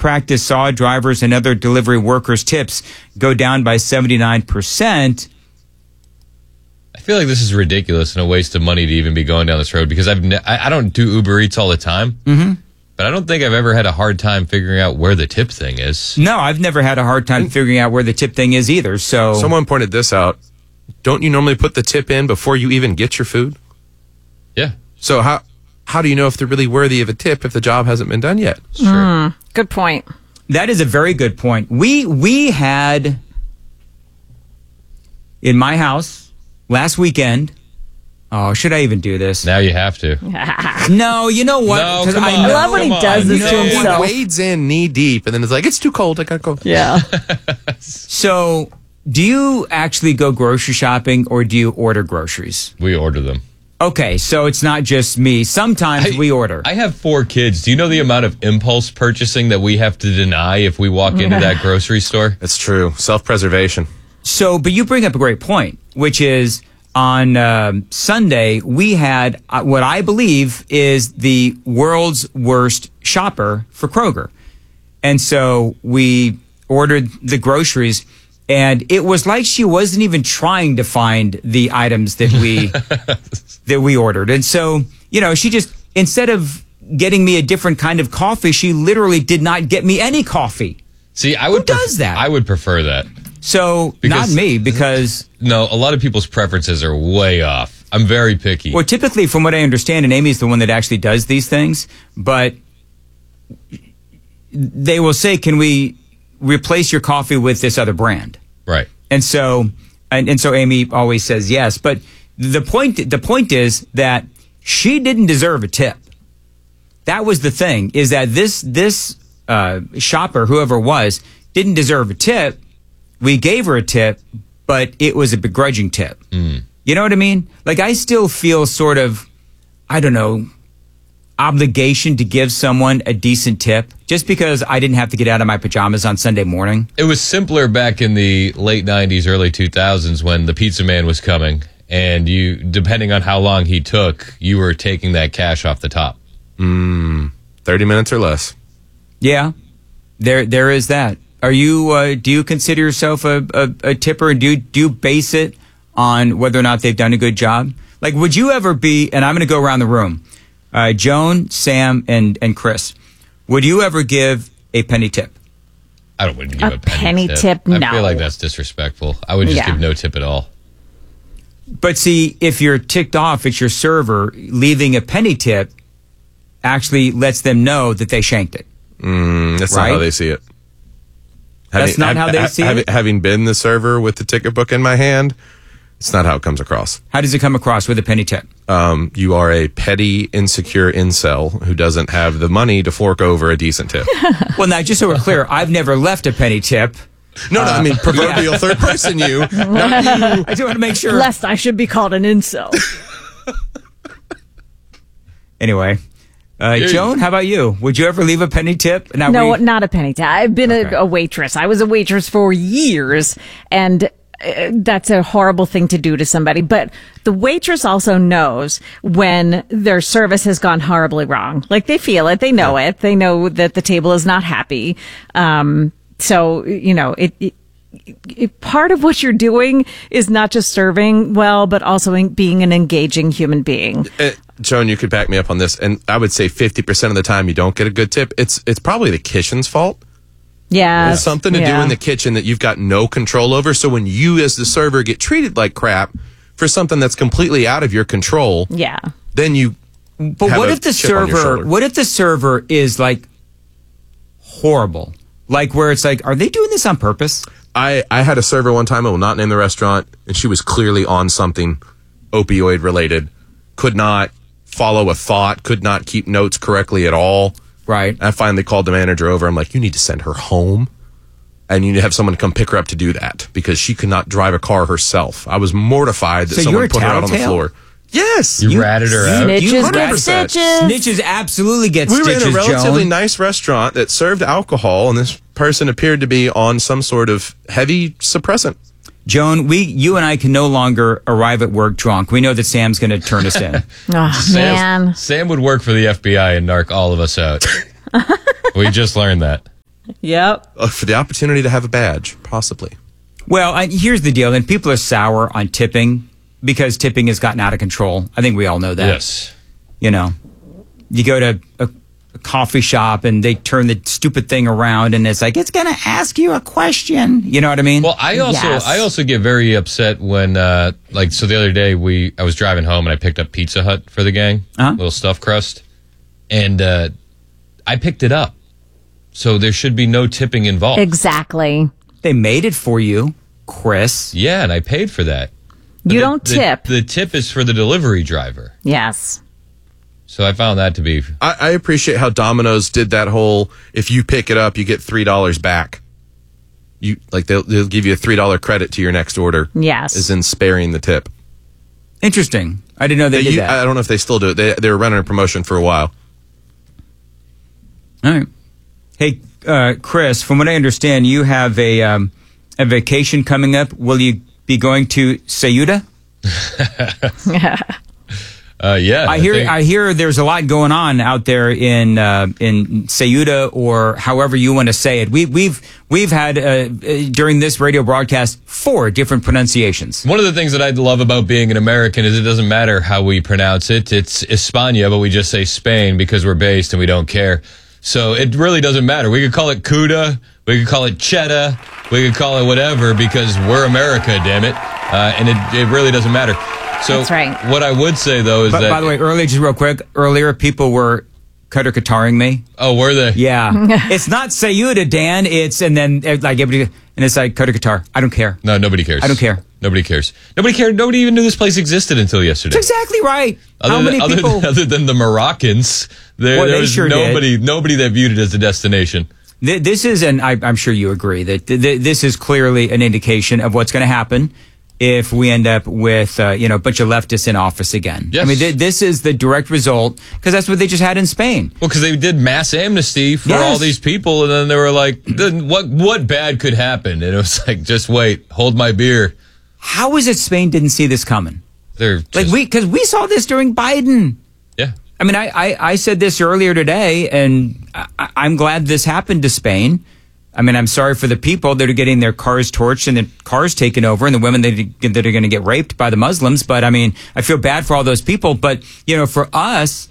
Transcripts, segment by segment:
practice saw drivers and other delivery workers' tips go down by 79%. I feel like this is ridiculous and a waste of money to even be going down this road because I don't do Uber Eats all the time. Mm-hmm. But I don't think I've ever had a hard time figuring out where the tip thing is. No, I've never had a hard time figuring out where the tip thing is either. So someone pointed this out. Don't you normally put the tip in before you even get your food? Yeah. So how do you know if they're really worthy of a tip if the job hasn't been done yet? Sure. Good point. That is a very good point. We had in my house last weekend. Oh, should I even do this? Now you have to. No, you know what? No, 'Cause come on. I love when he does this to He himself. wades in knee deep and then it's like, it's too cold. I gotta go. Yeah. So, do you actually go grocery shopping or do you order groceries? We order them. Okay, so it's not just me. Sometimes we order. I have 4 kids. Do you know the amount of impulse purchasing that we have to deny if we walk into that grocery store? That's true. Self-preservation. So, but you bring up a great point, which is on Sunday, we had what I believe is the world's worst shopper for Kroger. And so we ordered the groceries, and it was like she wasn't even trying to find the items that we ordered. And so, you know, she just, instead of getting me a different kind of coffee, she literally did not get me any coffee. See, Who does that? I would prefer that. So, not me, because... No, a lot of people's preferences are way off. I'm very picky. Well, typically, from what I understand, and Amy's the one that actually does these things, but they will say, can we replace your coffee with this other brand? Right. And so Amy always says yes. But the point is that she didn't deserve a tip. That was the thing, is that this shopper, whoever it was, didn't deserve a tip. We gave her a tip, but it was a begrudging tip. You know what I mean? Like, I still feel sort of, I don't know, obligation to give someone a decent tip just because I didn't have to get out of my pajamas on Sunday morning. It was simpler back in the late 90s, early 2000s when the pizza man was coming, and you, depending on how long he took, you were taking that cash off the top. 30 minutes or less. Yeah, there is that. Are you? Do you consider yourself a tipper? Do you base it on whether or not they've done a good job? Like, would you ever be? And I'm going to go around the room. Joan, Sam, and Chris. Would you ever give a penny tip? I wouldn't give a penny tip. I No. feel like that's disrespectful. I would just give no tip at all. But see, if you're ticked off at your server, leaving a penny tip actually lets them know that they shanked it. That's not how they see it. That's not how they see it? Having been the server with the ticket book in my hand, it's not how it comes across. How does it come across with a penny tip? You are a petty, insecure incel who doesn't have the money to fork over a decent tip. Well, now, just so we're clear, I've never left a penny tip. No, I mean proverbial third person you. Not you. I just want to make sure. Lest I should be called an incel. Anyway, Joan, how about you? Would you ever leave a penny tip? Now, No, not a penny tip. I've been Okay. a waitress. I was a waitress for years, and that's a horrible thing to do to somebody. But the waitress also knows when their service has gone horribly wrong. Like, they feel it. They know it. They know that the table is not happy. So, you know, it part of what you're doing is not just serving well, but also being an engaging human being. Joan, you could back me up on this, and I would say 50% of the time you don't get a good tip. It's probably the kitchen's fault. Yeah. There's something to do in the kitchen that you've got no control over. So when you as the server get treated like crap for something that's completely out of your control, then you But have what a if the chip on your server? shoulder. What if the server is like horrible? Like, where it's like, are they doing this on purpose? I had a server one time, I will not name the restaurant, and she was clearly on something opioid related, could not follow a thought, could not keep notes correctly at all. Right. I finally called the manager over. I'm like, you need to send her home, and you need to have someone come pick her up to do that because she could not drive a car herself. I was mortified that So someone you're a put her out on the tattletale? floor. Yes. You ratted her out. Snitches get 100%. stitches. Snitches absolutely get We were stitches, in a relatively Joan. nice restaurant that served alcohol, and this person appeared to be on some sort of heavy suppressant. Joan, you and I can no longer arrive at work drunk. We know that Sam's going to turn us in. Oh, man. Sam would work for the FBI and narc all of us out. We just learned that. Yep. For the opportunity to have a badge, possibly. Well, here's the deal. And people are sour on tipping because tipping has gotten out of control. I think we all know that. Yes. You know, you go to a coffee shop and they turn the stupid thing around and it's like, it's going to ask you a question. You know what I mean? Well, I also get very upset when, so the other day I was driving home and I picked up Pizza Hut for the gang, little stuffed crust, and I picked it up. So there should be no tipping involved. Exactly. They made it for you, Chris. Yeah, and I paid for that. You don't tip. The tip is for the delivery driver. Yes. So I found that to be... I appreciate how Domino's did that whole, if you pick it up, you get $3 back. They'll give you a $3 credit to your next order. Yes. As in sparing the tip. Interesting. I didn't know they did that. I don't know if they still do it. They were running a promotion for a while. All right. Hey, Chris, from what I understand, you have a vacation coming up. Will you be going to Ceuta? Yeah. I hear there's a lot going on out there in Ceuta, or however you want to say it. We've had during this radio broadcast 4 different pronunciations. One of the things that I love about being an American is it doesn't matter how we pronounce it. It's España, but we just say Spain because we're based and we don't care. So it really doesn't matter. We could call it Cuda, we could call it Cheddar, we could call it whatever because we're America, damn it. And it really doesn't matter. So that's right. What I would say, though, is that... By the way, earlier people were Qatar-Qataring me. Oh, were they? Yeah. It's not Ceuta, Dan. And then everybody... And it's like Qatar. I don't care. No, nobody cares. I don't care. Nobody cares. Nobody cared. Nobody even knew this place existed until yesterday. That's exactly right. Other than the Moroccans, there was nobody that viewed it as a destination. This is, and I'm sure you agree, that this is clearly an indication of what's going to happen if we end up with a bunch of leftists in office again. Yes. I mean, this is the direct result, because that's what they just had in Spain. Well, because they did mass amnesty for all these people, and then they were like, what bad could happen? And it was like, just wait, hold my beer. How is it Spain didn't see this coming? Because we saw this during Biden. Yeah. I mean, I said this earlier today, and I'm glad this happened to Spain. I mean, I'm sorry for the people that are getting their cars torched and their cars taken over, and the women that are going to get raped by the Muslims. But I mean, I feel bad for all those people. But, for us,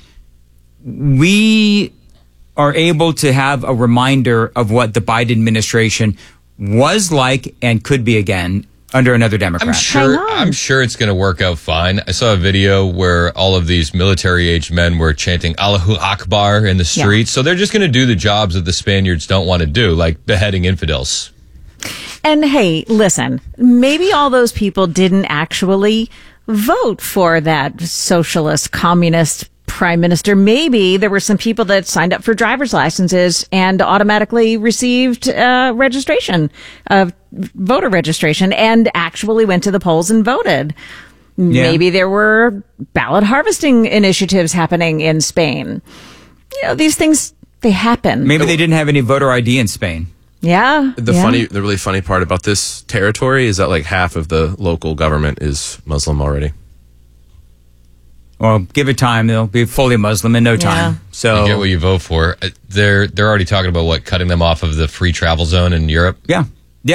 we are able to have a reminder of what the Biden administration was like and could be again under another Democrat. I'm sure it's going to work out fine. I saw a video where all of these military-aged men were chanting Allahu Akbar in the streets. So they're just going to do the jobs that the Spaniards don't want to do, like beheading infidels. And hey, listen, maybe all those people didn't actually vote for that socialist, communist prime minister. Maybe there were some people that signed up for driver's licenses and automatically received voter registration and actually went to the polls and voted. Yeah. Maybe there were ballot harvesting initiatives happening in Spain. These things, they happen. Maybe they didn't have any voter ID in Spain. Yeah. The really funny part about this territory is that like half of the local government is Muslim already. Well, give it time; they'll be fully Muslim in no time. So you get what you vote for. They're already talking about cutting them off of the free travel zone in Europe. Yeah.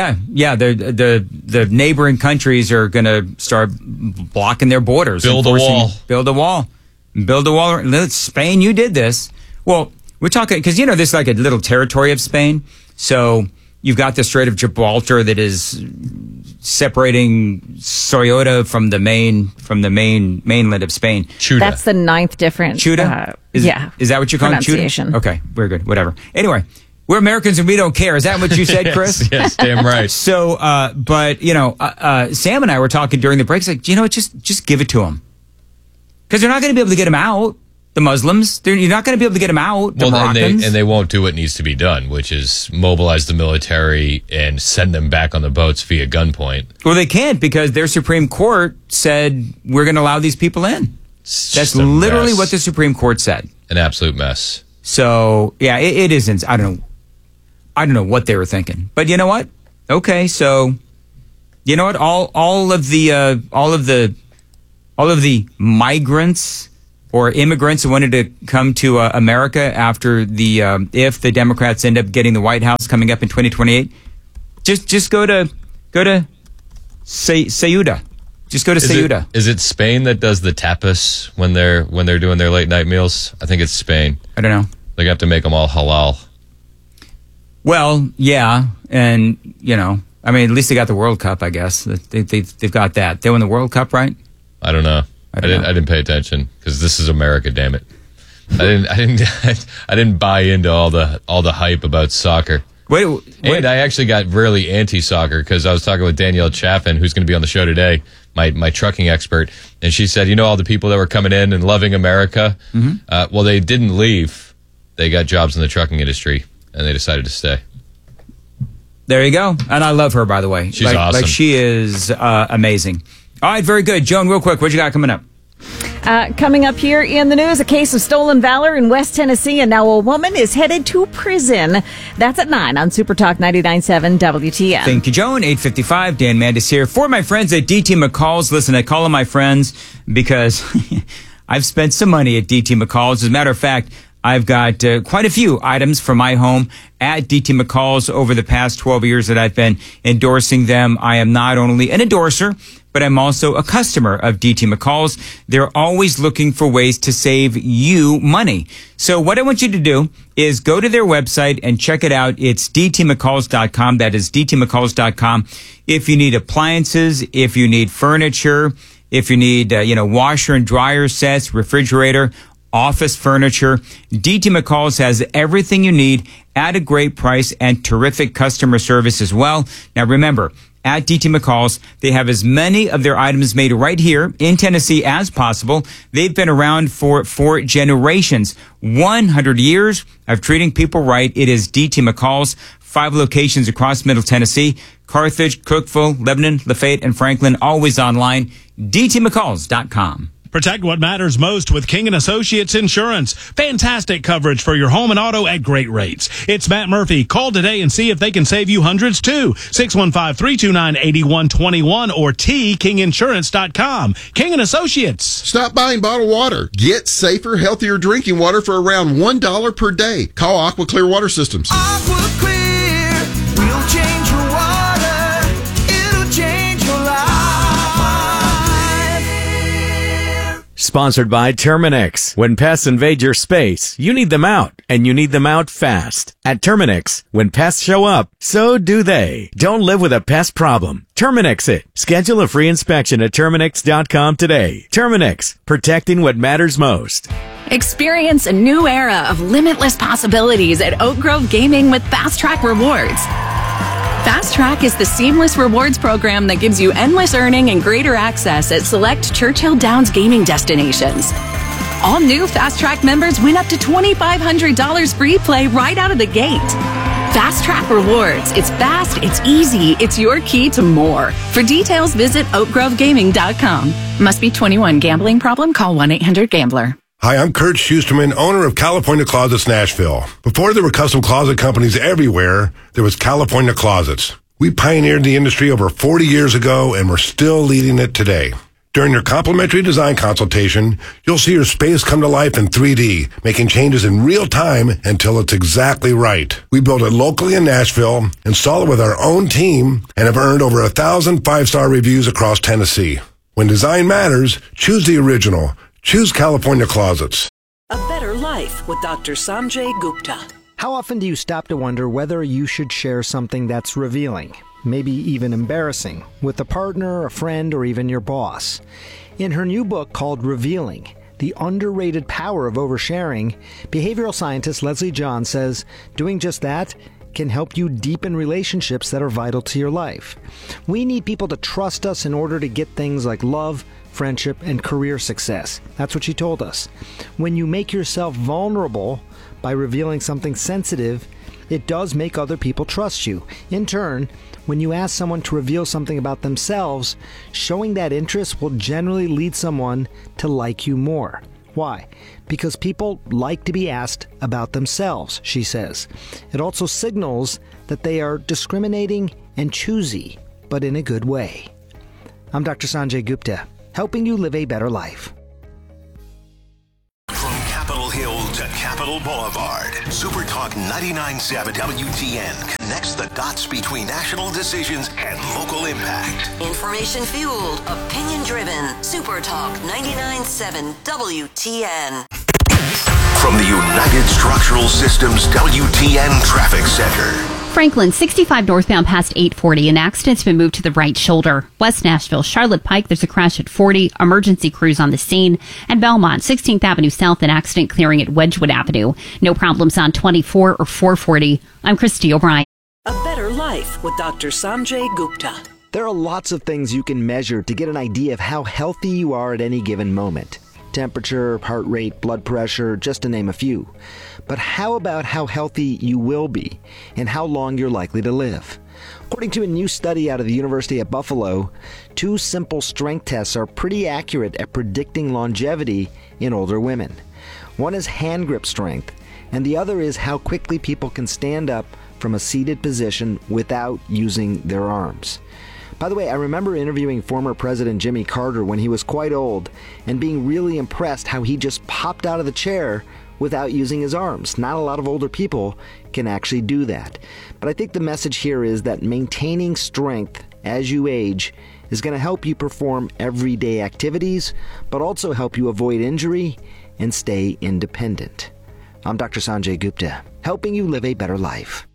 The neighboring countries are going to start blocking their borders. Build a wall. Spain, you did this. Well, we're talking because this is like a little territory of Spain. So you've got the Strait of Gibraltar that is separating Ceuta from the mainland of Spain. Ceuta. That's the 9th different. Ceuta? Is that what you're calling pronunciation? Ceuta? Okay, very good. Whatever. Anyway, we're Americans and we don't care. Is that what you said, Chris? yes, damn right. So, but Sam and I were talking during the breaks. Like, just give it to them because they're not going to be able to get them out. The Muslims, you're not going to be able to get them out. The Moroccans. And they won't do what needs to be done, which is mobilize the military and send them back on the boats via gunpoint. Well, they can't because their Supreme Court said we're going to allow these people in. That's literally what the Supreme Court said. An absolute mess. So yeah, it isn't. I don't know what they were thinking, but you know what? Okay, so you know what? All of the migrants or immigrants who wanted to come to America after if the Democrats end up getting the White House coming up in 2028, just go to Ceuta. Just go to Ceuta. Is it Spain that does the tapas when they're doing their late night meals? I think it's Spain. I don't know. They have to make them all halal. Well, yeah, and at least they got the World Cup. I guess they've got that. They won the World Cup, right? I don't know. I didn't pay attention because this is America. Damn it! I didn't buy into all the hype about soccer. Wait. And I actually got really anti-soccer because I was talking with Danielle Chaffin, who's going to be on the show today, my trucking expert, and she said, all the people that were coming in and loving America, well, they didn't leave. They got jobs in the trucking industry, and they decided to stay. There you go. And I love her, by the way. She's awesome. She is amazing. All right, very good. Joan, real quick, what you got coming up? Coming up here in the news, a case of stolen valor in West Tennessee, and now a woman is headed to prison. That's at 9 on Super Talk 99.7 WTN. Thank you, Joan. 8:55. Dan Mandis here. For my friends at DT McCall's, listen, I call them my friends because I've spent some money at DT McCall's. As a matter of fact, I've got quite a few items from my home at DT McCall's over the past 12 years that I've been endorsing them. I am not only an endorser, but I'm also a customer of DT McCall's. They're always looking for ways to save you money. So what I want you to do is go to their website and check it out. It's dtmccalls.com. That is dtmccalls.com. If you need appliances, if you need furniture, if you need, washer and dryer sets, refrigerator, office furniture, DT McCall's has everything you need at a great price and terrific customer service as well. Now remember, at DT McCall's, they have as many of their items made right here in Tennessee as possible. They've been around for generations. 100 years of treating people right. It is DT McCall's. 5 locations across Middle Tennessee: Carthage, Cookeville, Lebanon, Lafayette, and Franklin. Always online. DTMcCalls.com. Protect what matters most with King & Associates Insurance. Fantastic coverage for your home and auto at great rates. It's Matt Murphy. Call today and see if they can save you hundreds too. 615-329-8121 or tkinginsurance.com. King & Associates. Stop buying bottled water. Get safer, healthier drinking water for around $1 per day. Call Aqua Clear Water Systems. Aqua Clear will change your water. It'll change your life. Sponsored by Terminix. When pests invade your space, you need them out, and you need them out fast. At Terminix, when pests show up, so do they. Don't live with a pest problem. Terminix it. Schedule a free inspection at Terminix.com today. Terminix, protecting what matters most. Experience a new era of limitless possibilities at Oak Grove Gaming with Fast Track Rewards. Fast Track is the seamless rewards program that gives you endless earning and greater access at select Churchill Downs gaming destinations. All new Fast Track members win up to $2,500 free play right out of the gate. Fast Track Rewards. It's fast, it's easy, it's your key to more. For details, visit oakgrovegaming.com. Must be 21. Gambling problem? Call 1-800-GAMBLER. Hi, I'm Kurt Schusterman, owner of California Closets Nashville. Before there were custom closet companies everywhere, there was California Closets. We pioneered the industry over 40 years ago, and we're still leading it today. During your complimentary design consultation, you'll see your space come to life in 3D, making changes in real time until it's exactly right. We build it locally in Nashville, install it with our own team, and have earned over 1,000 5-star reviews across Tennessee. When design matters, choose the original. Choose California Closets. A Better Life with Dr. Sanjay Gupta. How often do you stop to wonder whether you should share something that's revealing, maybe even embarrassing, with a partner, a friend, or even your boss? In her new book called Revealing, The Underrated Power of Oversharing, behavioral scientist Leslie John says doing just that can help you deepen relationships that are vital to your life. We need people to trust us in order to get things like love, friendship, and career success. That's what she told us. When you make yourself vulnerable by revealing something sensitive, it does make other people trust you. In turn, when you ask someone to reveal something about themselves, showing that interest will generally lead someone to like you more. Why? Because people like to be asked about themselves, she says. It also signals that they are discriminating and choosy, but in a good way. I'm Dr. Sanjay Gupta, helping you live a better life. Nashville Boulevard. Super Talk 99.7 WTN connects the dots between national decisions and local impact. Information fueled, opinion driven. Super Talk 99.7 WTN. From the United Structural Systems WTN Traffic Center. Franklin, 65 northbound past 840. An accident's been moved to the right shoulder. West Nashville, Charlotte Pike, there's a crash at 40. Emergency crews on the scene. And Belmont, 16th Avenue South, an accident clearing at Wedgwood Avenue. No problems on 24 or 440. I'm Christy O'Brien. A Better Life with Dr. Sanjay Gupta. There are lots of things you can measure to get an idea of how healthy you are at any given moment. Temperature, heart rate, blood pressure, just to name a few. But how about how healthy you will be and how long you're likely to live? According to a new study out of the University at Buffalo, 2 simple strength tests are pretty accurate at predicting longevity in older women. One is hand grip strength, and the other is how quickly people can stand up from a seated position without using their arms. By the way, I remember interviewing former President Jimmy Carter when he was quite old and being really impressed how he just popped out of the chair without using his arms. Not a lot of older people can actually do that. But I think the message here is that maintaining strength as you age is going to help you perform everyday activities, but also help you avoid injury and stay independent. I'm Dr. Sanjay Gupta, helping you live a better life.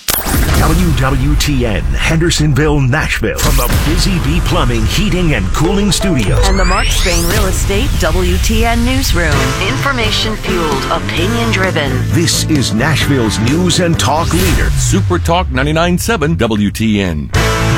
WWTN, Hendersonville, Nashville, from the Busy Bee Plumbing, Heating, and Cooling Studios. And the Mark Spain Real Estate WTN Newsroom. Information fueled, opinion driven. This is Nashville's news and talk leader. Super Talk 99.7 WTN.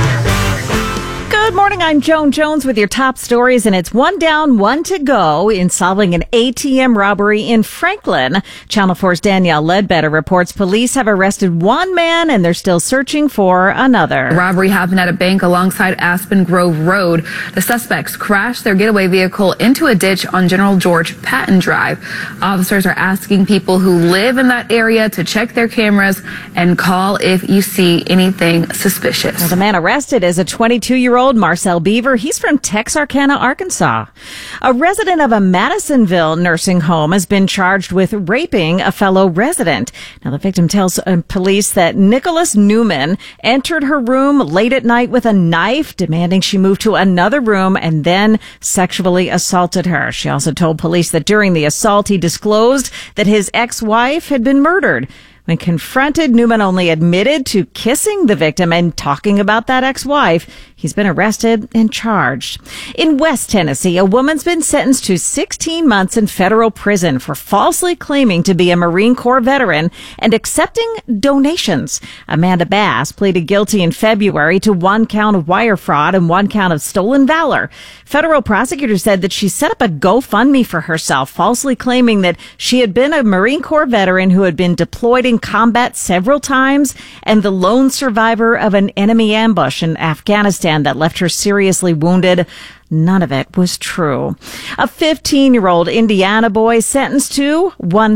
Good morning, I'm Joan Jones with your top stories, and it's 1 down, 1 to go in solving an ATM robbery in Franklin. Channel 4's Danielle Ledbetter reports police have arrested 1 man and they're still searching for another. The robbery happened at a bank alongside Aspen Grove Road. The suspects crashed their getaway vehicle into a ditch on General George Patton Drive. Officers are asking people who live in that area to check their cameras and call if you see anything suspicious. Well, the man arrested is a 22-year-old Marcel Beaver. He's from Texarkana, Arkansas. A resident of a Madisonville nursing home has been charged with raping a fellow resident. Now, the victim tells police that Nicholas Newman entered her room late at night with a knife, demanding she move to another room, and then sexually assaulted her. She also told police that during the assault, he disclosed that his ex-wife had been murdered. When confronted, Newman only admitted to kissing the victim and talking about that ex-wife. He's been arrested and charged. In West Tennessee, a woman's been sentenced to 16 months in federal prison for falsely claiming to be a Marine Corps veteran and accepting donations. Amanda Bass pleaded guilty in February to 1 count of wire fraud and 1 count of stolen valor. Federal prosecutors said that she set up a GoFundMe for herself, falsely claiming that she had been a Marine Corps veteran who had been deployed in combat several times and the lone survivor of an enemy ambush in Afghanistan that left her seriously wounded. None of it was true. A 15-year-old Indiana boy sentenced to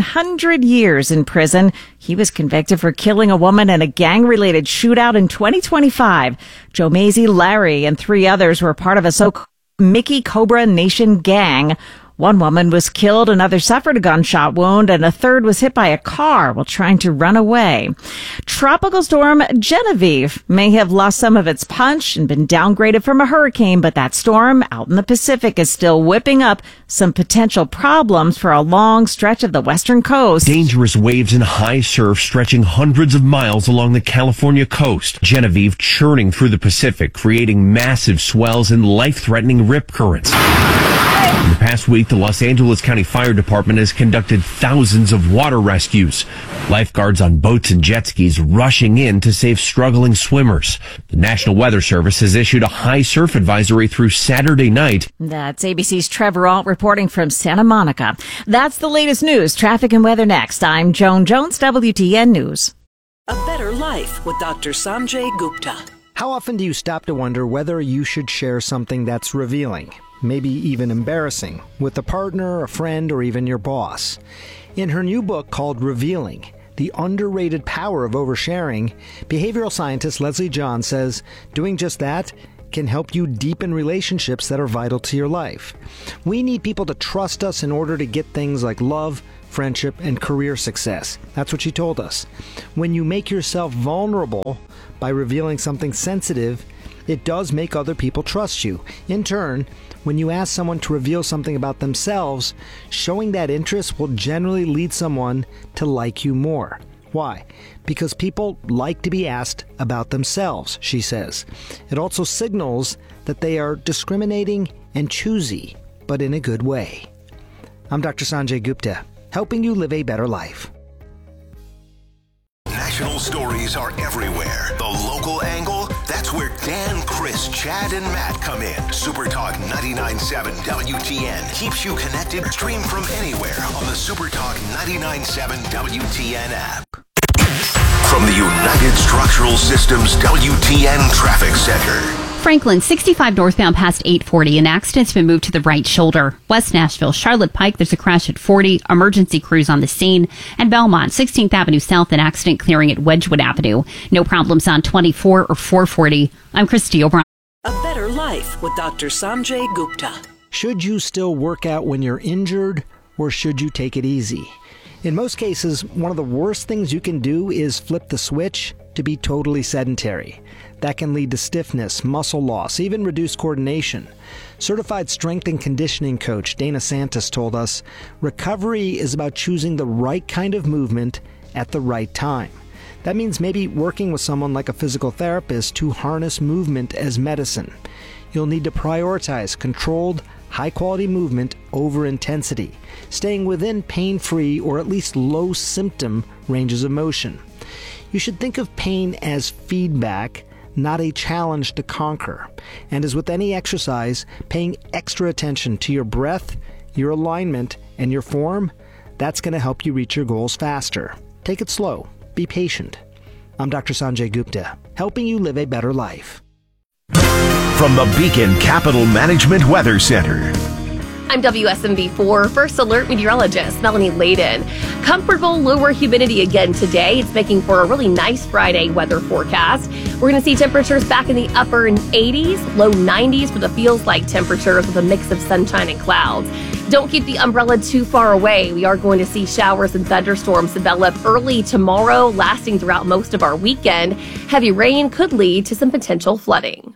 100 years in prison. He was convicted for killing a woman in a gang-related shootout in 2025. Joe Mazie, Larry, and 3 others were part of a so-called Mickey Cobra Nation gang. 1 woman was killed, another suffered a gunshot wound, and a third was hit by a car while trying to run away. Tropical storm Genevieve may have lost some of its punch and been downgraded from a hurricane, but that storm out in the Pacific is still whipping up some potential problems for a long stretch of the western coast. Dangerous waves and high surf stretching hundreds of miles along the California coast. Genevieve churning through the Pacific, creating massive swells and life-threatening rip currents. In the past week, the Los Angeles County Fire Department has conducted thousands of water rescues. Lifeguards on boats and jet skis rushing in to save struggling swimmers. The National Weather Service has issued a high surf advisory through Saturday night. That's ABC's Trevor Alt reporting from Santa Monica. That's the latest news, traffic and weather next. I'm Joan Jones, WTN News. A Better Life with Dr. Sanjay Gupta. How often do you stop to wonder whether you should share something that's revealing, maybe even embarrassing, with a partner, a friend, or even your boss? In her new book called Revealing, The Underrated Power of Oversharing, behavioral scientist Leslie John says doing just that can help you deepen relationships that are vital to your life. We need people to trust us in order to get things like love, friendship, and career success. That's what she told us. When you make yourself vulnerable by revealing something sensitive, it does make other people trust you. In turn, when you ask someone to reveal something about themselves, showing that interest will generally lead someone to like you more. Why? Because people like to be asked about themselves, she says. It also signals that they are discriminating and choosy, but in a good way. I'm Dr. Sanjay Gupta, helping you live a better life. National stories are everywhere. The local angle, that's where Dan, Chris, Chad, and Matt come in. Super Talk 99.7 WTN keeps you connected. Stream from anywhere on the Super Talk 99.7 WTN app. From the United Structural Systems WTN Traffic Center. Franklin, 65 northbound past 840. An accident's been moved to the right shoulder. West Nashville, Charlotte Pike, there's a crash at 40. Emergency crews on the scene. And Belmont, 16th Avenue South, an accident clearing at Wedgwood Avenue. No problems on 24 or 440. I'm Christy O'Brien. A better life with Dr. Sanjay Gupta. Should you still work out when you're injured, or should you take it easy? In most cases, one of the worst things you can do is flip the switch to be totally sedentary. That can lead to stiffness, muscle loss, even reduced coordination. Certified strength and conditioning coach Dana Santos told us, recovery is about choosing the right kind of movement at the right time. That means maybe working with someone like a physical therapist to harness movement as medicine. You'll need to prioritize controlled, high-quality movement over intensity, staying within pain-free or at least low-symptom ranges of motion. You should think of pain as feedback, not a challenge to conquer. And as with any exercise, paying extra attention to your breath, your alignment, and your form, that's going to help you reach your goals faster. Take it slow. Be patient. I'm Dr. Sanjay Gupta, helping you live a better life. From the Beacon Capital Management Weather Center. I'm WSMV4 First Alert Meteorologist Melanie Layden. Comfortable lower humidity again today. It's making for a really nice Friday weather forecast. We're going to see temperatures back in the upper 80s, low 90s for the feels like temperatures with a mix of sunshine and clouds. Don't keep the umbrella too far away. We are going to see showers and thunderstorms develop early tomorrow, lasting throughout most of our weekend. Heavy rain could lead to some potential flooding.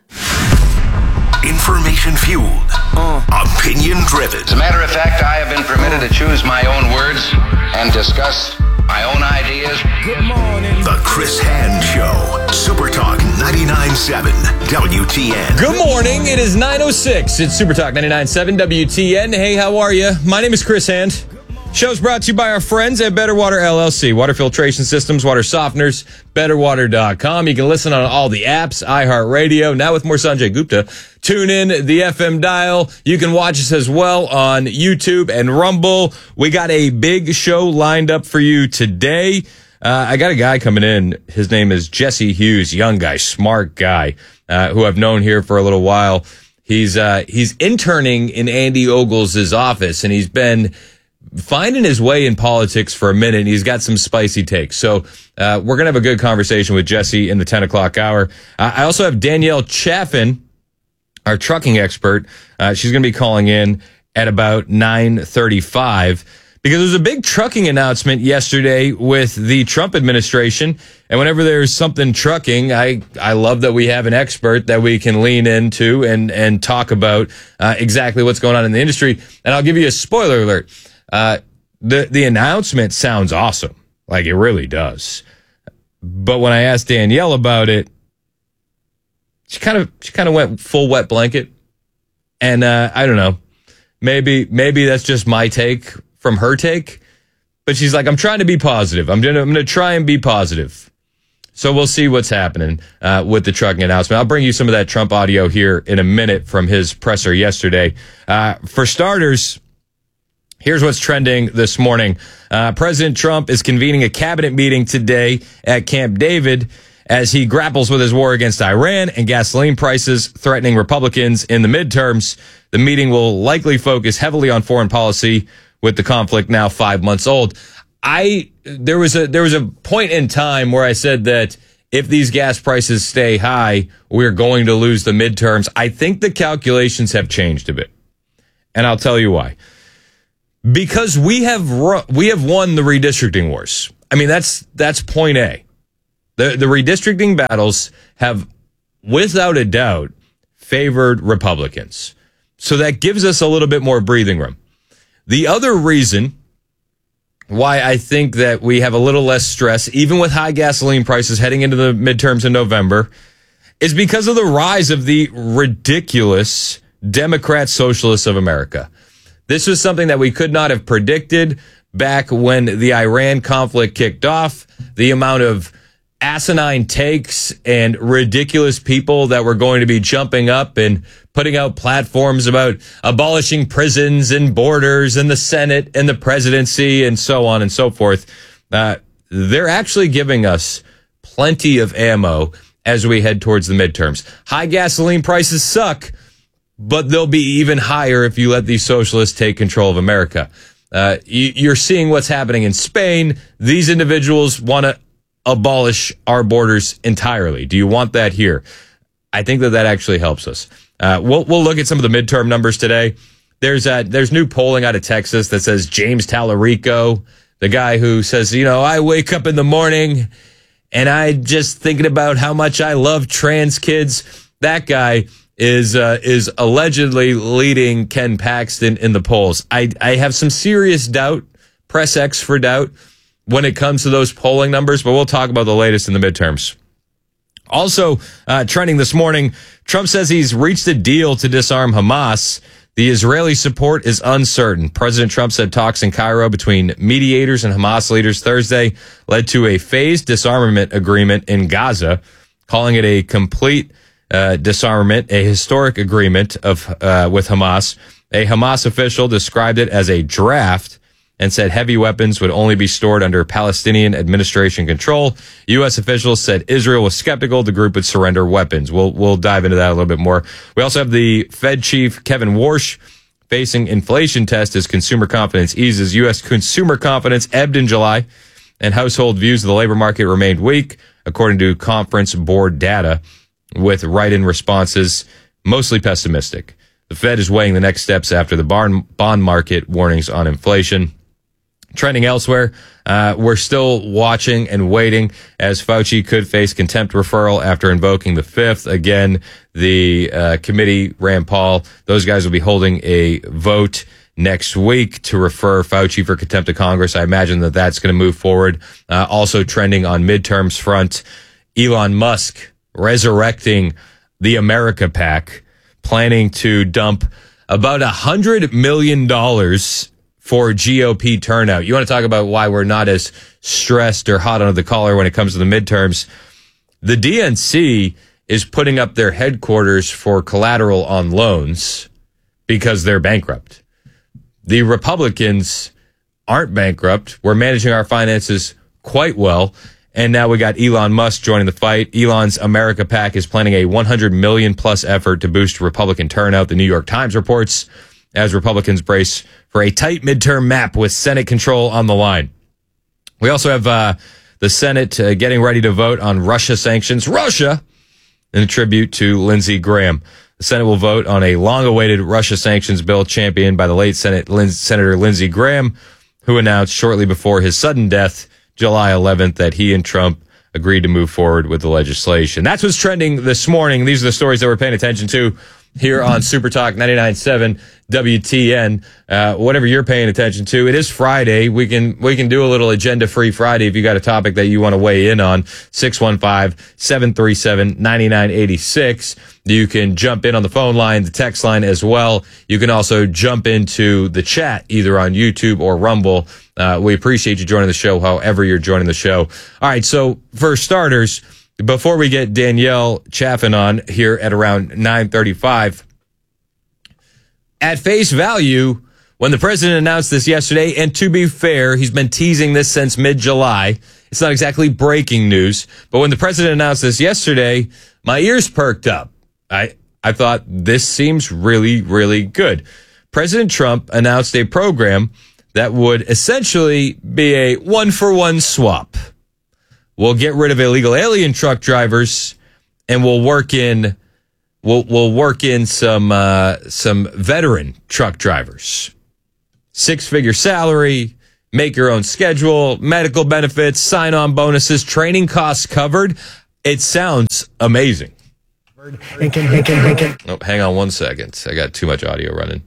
Information fueled. Opinion driven. As a matter of fact, I have been permitted to choose my own words and discuss my own ideas. Good morning. The Chris Hand Show. Super Talk 99.7 WTN. Good morning. It is 9:06. It's Super Talk 99.7 WTN. Hey, how are you? My name is Chris Hand. Show's brought to you by our friends at Better Water LLC. Water filtration systems, water softeners, betterwater.com. You can listen on all the apps, iHeartRadio. Now with more Sanjay Gupta. Tune in the FM dial. You can watch us as well on YouTube and Rumble. We got a big show lined up for you today. I got a guy coming in. His name is Jesse Hughes, young guy, smart guy, who I've known here for a little while. He's interning in Andy Ogles' office, and he's been finding his way in politics for a minute, and he's got some spicy takes. So we're going to have a good conversation with Jesse in the 10 o'clock hour. I also have Danielle Chaffin, our trucking expert. She's going to be calling in at about 9:35 because there was a big trucking announcement yesterday with the Trump administration. And whenever there's something trucking, I love that we have an expert that we can lean into and talk about exactly what's going on in the industry. And I'll give you a spoiler alert. The announcement sounds awesome. Like it really does. But when I asked Danielle about it, she kind of went full wet blanket. And, I don't know, maybe that's just my take from her take, but she's like, I'm trying to be positive. I'm going to try and be positive. So we'll see what's happening, with the trucking announcement. I'll bring you some of that Trump audio here in a minute from his presser yesterday. For starters, here's what's trending this morning. President Trump is convening a cabinet meeting today at Camp David as he grapples with his war against Iran and gasoline prices threatening Republicans in the midterms. The meeting will likely focus heavily on foreign policy with the conflict now 5 months old. There was a point in time where I said that if these gas prices stay high, we're going to lose the midterms. I think the calculations have changed a bit. And I'll tell you why. because we have won the redistricting wars. I mean, that's point A. The redistricting battles have, without a doubt, favored Republicans. So that gives us a little bit more breathing room. The other reason why I think that we have a little less stress, even with high gasoline prices heading into the midterms in November, is because of the rise of the ridiculous Democrat Socialists of America. This was something that we could not have predicted back when the Iran conflict kicked off. The amount of asinine takes and ridiculous people that were going to be jumping up and putting out platforms about abolishing prisons and borders and the Senate and the presidency and so on and so forth. They're actually giving us plenty of ammo as we head towards the midterms. High gasoline prices suck, but they'll be even higher if you let these socialists take control of America. You're seeing what's happening in Spain. These individuals want to abolish our borders entirely. Do you want that here? I think that actually helps us. We'll look at some of the midterm numbers today. There's new polling out of Texas that says James Tallarico, the guy who says, I wake up in the morning and I just thinking about how much I love trans kids. That guy is allegedly leading Ken Paxton in the polls. I have some serious doubt, press X for doubt, when it comes to those polling numbers, but we'll talk about the latest in the midterms. Also, trending this morning, Trump says he's reached a deal to disarm Hamas. The Israeli support is uncertain. President Trump said talks in Cairo between mediators and Hamas leaders Thursday led to a phased disarmament agreement in Gaza, calling it a complete disarmament, a historic agreement with Hamas. A Hamas official described it as a draft and said heavy weapons would only be stored under Palestinian administration control. U.S. officials said Israel was skeptical the group would surrender weapons. We'll dive into that a little bit more. We also have the Fed chief, Kevin Warsh, facing inflation test as consumer confidence eases. U.S. consumer confidence ebbed in July, and household views of the labor market remained weak, according to conference board data, with write-in responses mostly pessimistic. The Fed is weighing the next steps after the bond market warnings on inflation. Trending elsewhere, we're still watching and waiting as Fauci could face contempt referral after invoking the Fifth. Again, the committee, Rand Paul, those guys will be holding a vote next week to refer Fauci for contempt of Congress. I imagine that that's going to move forward. Also trending on midterms front, Elon Musk resurrecting the America PAC, planning to dump about $100 million for GOP turnout. You want to talk about why we're not as stressed or hot under the collar when it comes to the midterms? The DNC is putting up their headquarters for collateral on loans because they're bankrupt. The Republicans aren't bankrupt. We're managing our finances quite well. And now we got Elon Musk joining the fight. Elon's America PAC is planning a $100 million plus effort to boost Republican turnout. The New York Times reports as Republicans brace for a tight midterm map with Senate control on the line. We also have the Senate getting ready to vote on Russia sanctions. Russia, in a tribute to Lindsey Graham. The Senate will vote on a long-awaited Russia sanctions bill championed by the late Senator Lindsey Graham, who announced shortly before his sudden death, July 11th, that he and Trump agreed to move forward with the legislation. That's what's trending this morning. These are the stories that we're paying attention to here on Super Talk 99.7 WTN. Whatever you're paying attention to, it is Friday. We can do a little agenda-free Friday if you got a topic that you want to weigh in on. 615-737-9986. You can jump in on the phone line, the text line as well. You can also jump into the chat either on YouTube or Rumble. We appreciate you joining the show, however you're joining the show. All right, so for starters, before we get Danielle Chaffin on here at around 9:35, at face value, when the president announced this yesterday, and to be fair, he's been teasing this since mid-July. It's not exactly breaking news, but when the president announced this yesterday, my ears perked up. I thought this seems really, really good. President Trump announced a program that would essentially be a one-for-one swap. We'll get rid of illegal alien truck drivers, and we'll work in some veteran truck drivers. six-figure salary, make your own schedule, medical benefits, sign-on bonuses, training costs covered. It sounds amazing. Oh, hang on 1 second. I got too much audio running.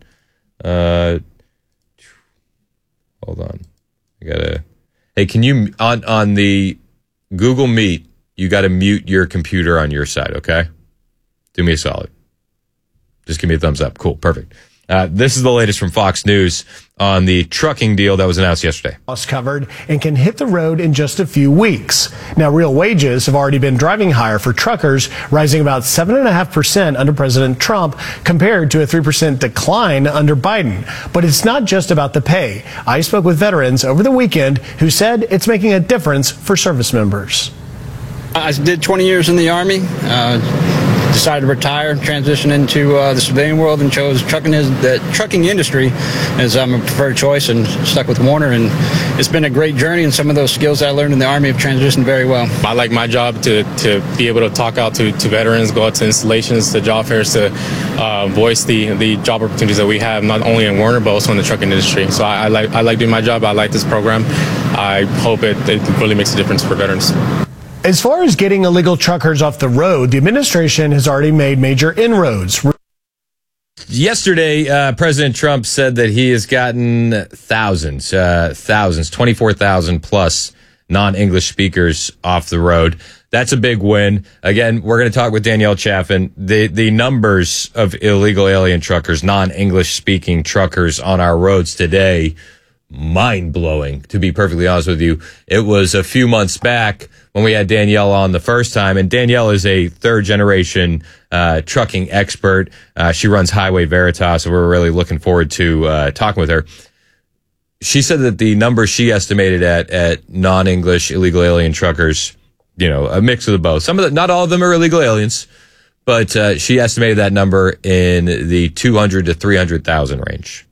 Hold on. Hey, can you, on the Google Meet, you got to mute your computer on your side, okay? Do me a solid. Just give me a thumbs up. Cool. Perfect. This is the latest from Fox News on the trucking deal that was announced yesterday. Covered and can hit the road in just a few weeks. Now, real wages have already been driving higher for truckers, rising about 7.5% under President Trump compared to a 3% decline under Biden. But it's not just about the pay. I spoke with veterans over the weekend who said it's making a difference for service members. I did 20 years in the Army. Decided to retire, transition into the civilian world, and chose the trucking industry as my preferred choice, and stuck with Werner. And it's been a great journey, and some of those skills I learned in the Army have transitioned very well. I like my job to be able to talk out to veterans, go out to installations, to job fairs, to voice the job opportunities that we have, not only in Werner, but also in the trucking industry. So I like doing my job. I like this program. I hope it really makes a difference for veterans. As far as getting illegal truckers off the road, the administration has already made major inroads. Yesterday, President Trump said that he has gotten thousands, 24,000 plus non-English speakers off the road. That's a big win. Again, we're going to talk with Danielle Chaffin. The numbers of illegal alien truckers, non-English speaking truckers on our roads today, mind-blowing, to be perfectly honest with you. It was a few months back when we had Danielle on the first time, and Danielle is a third-generation trucking expert. She runs Highway Veritas, so we're really looking forward to talking with her. She said that the number she estimated at non-English illegal alien truckers, a mix of the both. Not all of them are illegal aliens, but she estimated that number in the 200 to 300,000 range.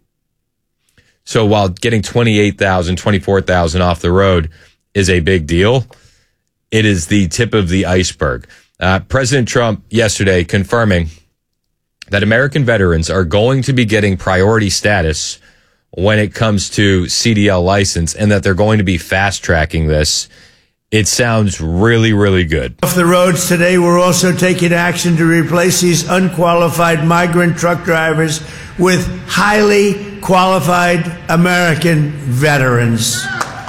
So while getting 28,000, 24,000 off the road is a big deal, it is the tip of the iceberg. President Trump yesterday confirming that American veterans are going to be getting priority status when it comes to CDL license, and that they're going to be fast tracking this. It sounds really, really good. Off the roads today, we're also taking action to replace these unqualified migrant truck drivers with highly qualified American veterans.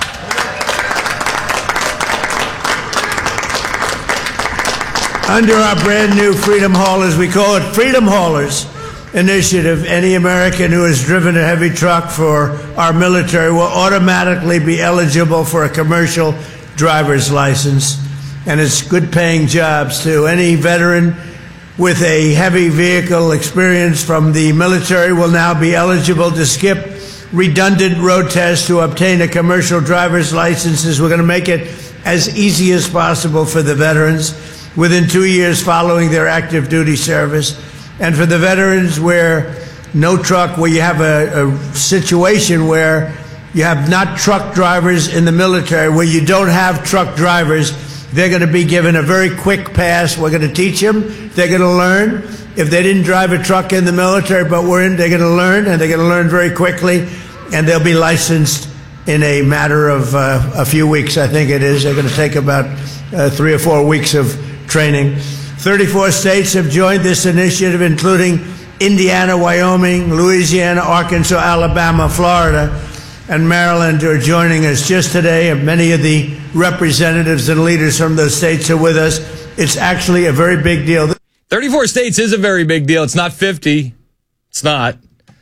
Under our brand new Freedom Haulers, we call it Freedom Haulers initiative, any American who has driven a heavy truck for our military will automatically be eligible for a commercial driver's license, and it's good paying jobs too. Any veteran with a heavy vehicle experience from the military will now be eligible to skip redundant road tests to obtain a commercial driver's license. We're going to make it as easy as possible for the veterans within 2 years following their active duty service. And for the veterans where you have a situation where you have not truck drivers in the military, where you don't have truck drivers, they're going to be given a very quick pass. We're going to teach them. They're going to learn. If they didn't drive a truck in the military, but they're going to learn, and they're going to learn very quickly, and they'll be licensed in a matter of a few weeks, I think it is. They're going to take about 3 or 4 weeks of training. 34 states have joined this initiative, including Indiana, Wyoming, Louisiana, Arkansas, Alabama, Florida, and Maryland are joining us just today. And many of the representatives and leaders from those states are with us. It's actually a very big deal. 34 states is a very big deal. It's not 50. It's not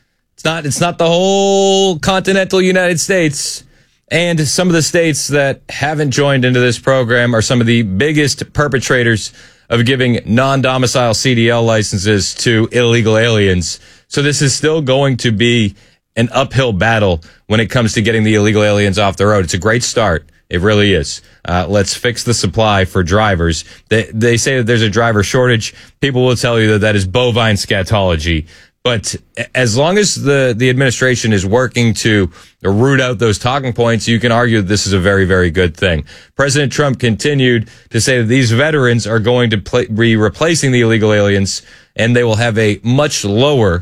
the whole continental United States. And some of the states that haven't joined into this program are some of the biggest perpetrators of giving non-domicile CDL licenses to illegal aliens. So this is still going to be an uphill battle when it comes to getting the illegal aliens off the road. It's a great start. It really is. Let's fix the supply for drivers. They say that there's a driver shortage. People will tell you that is bovine scatology. But as long as the administration is working to root out those talking points, you can argue that this is a very, very good thing. President Trump continued to say that these veterans are going to be replacing the illegal aliens, and they will have a much lower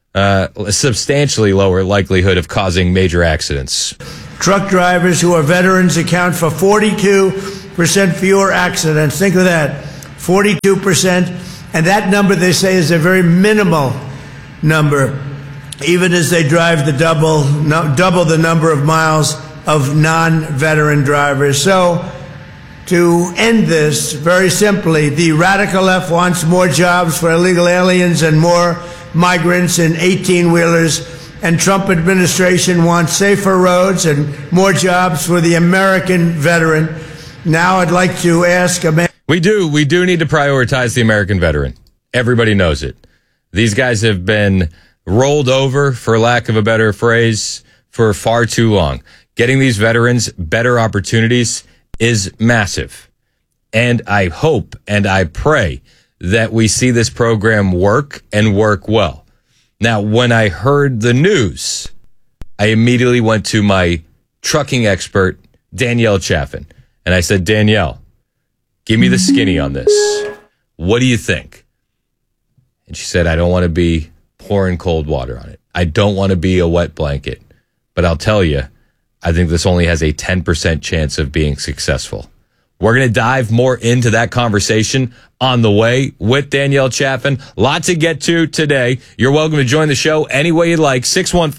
a substantially lower likelihood of causing major accidents. Truck drivers who are veterans account for 42% fewer accidents. Think of that, 42%. And that number, they say, is a very minimal number, even as they drive the double the number of miles of non-veteran drivers. So, to end this, very simply, the radical left wants more jobs for illegal aliens and more migrants and 18-wheelers, and Trump administration wants safer roads and more jobs for the American veteran. Now I'd like to ask a man. We do need to prioritize the American veteran. Everybody knows it. These guys have been rolled over, for lack of a better phrase, for far too long. Getting these veterans better opportunities is massive. And I hope and I pray that we see this program work and work well. Now, when I heard the news, I immediately went to my trucking expert, Danielle Chaffin, and I said, Danielle, give me the skinny on this. What do you think? And she said, I don't want to be pouring cold water on it. I don't want to be a wet blanket. But I'll tell you, I think this only has a 10% chance of being successful. We're going to dive more into that conversation on the way with Danielle Chaffin. Lot to get to today. You're welcome to join the show any way you'd like.